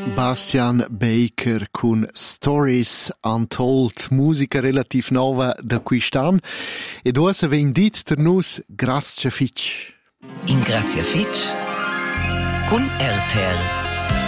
Bastian Baker con Stories Untold, musica relativ nova da quest'anno. E adesso vem dit per nus Grazia Fitch. In Grazia Fitch con RTR.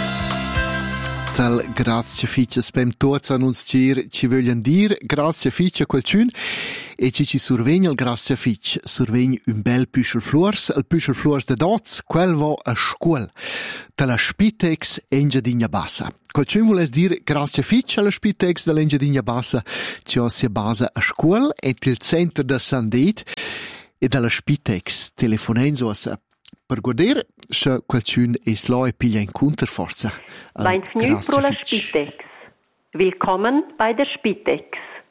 Tal Grazia Fitch spem tots an uns ci vogliono dire Grazia Fitch a qualcun e ci survegna il Grazia Fitch survegna un bel püschel flors, il püschel flors de dots, quel va a scuol della Spitex Engiadina Bassa. Qualcun vuole dire Grazia Fitch alla Spitex dell'Engiadina Bassa, ci si basa a scuol e il centro da Sandet e dalla Spitex telefonenzo per guardare se qualcun è là e piglia incontro forza. Bienvenue pro la Spitex. Willkommen bei der Spitex.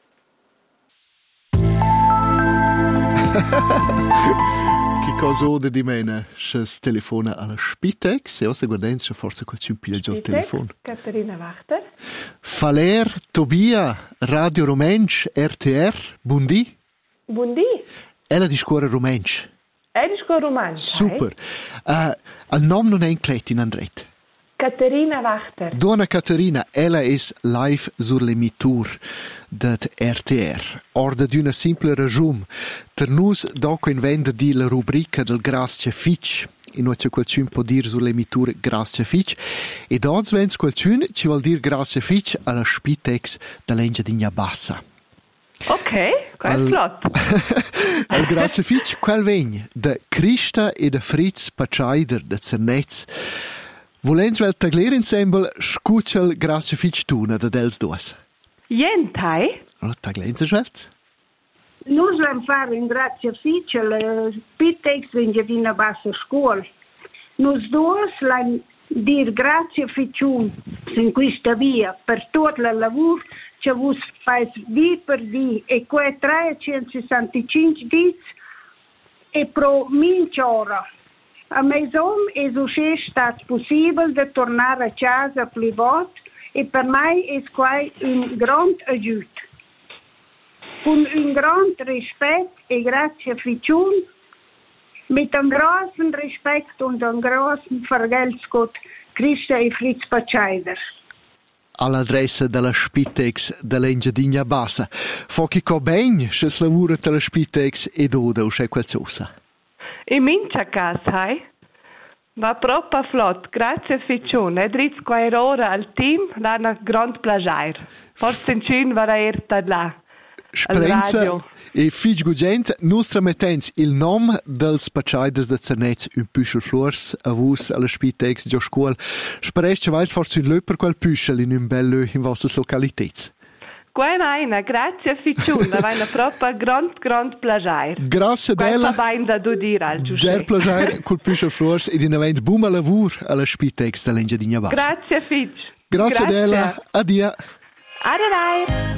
Che cosa ode di mena se telefona alla Spitex e ora guardando se forse qualcun piglia già il telefono. Caterina Wachter. Faler Tobia, Radio Romensch, RTR, buondì. Buondì. Ella di scuola Romensch. Edisco Romansch. Super. Il nome non è in cletin, Andret. Caterina Wachter. Donna Caterina, ella è live sull'emitur det RTR. Orda d'una simple ragione. Per nus dopo inventa di la rubrica del Grazia Fitch. In cui c'è qualcun può dire sull'emitur Grazia Fitch. E dopo vens qualcun ci vuol dire Grazia Fitch alla Spitex dell'Engiadina Bassa. Ok, quel flott. Il Grazia Fitch, quel vegn de Christa e de Fritz Patscheider de Zernetz. Volens vel tagler ensemble scucel Grazia Fitch tuna de dels duas. Jentai. Allora, taglenza svelt? Noi dobbiamo fare in Grazia Fitch la Spitex Engiadina Bassa Scuola. Noi due dobbiamo dire Grazia Fitchun in questa via per tutto il lavoro che vos fais di per di e quei 365 di e pro minch'ora. A mesom è stato possibile di tornare a casa privat e per me è quai un grande aiuto. Con un grande rispetto e grazie a Fitchun, mit un großen rispetto und un großen Vergeltskot Christa e Fritz Patscheider. All'adressa della Spitex dell'Engiadina Bassa. Fochi co ben se lavora della Spitex ed oda o c'è qualcosa? In mincha cas, hai? Va proprio flott, grazie Fitchun. E dritz quae ora al team, la una grand plagiair. Forse in cin va erta là. Sprenza e fig gugent, nostra mettens il nom dels Patscheiders de Zernetz un püschel flors a vus alla Spitex gio scuol. Sprecht weiss forse un löper quel püschel in un bel lö in vostres localitets. Quaina, grazie Fitchun, va una proprio grand plagiair. Grazie della. Questa bain da du dir al giusto. Ger plagiair col püschel flors ed in event buma lavur alla Spitex dell'Engiadina Bassa. Grazie Fitch. Grazie della. Adia. Aderai.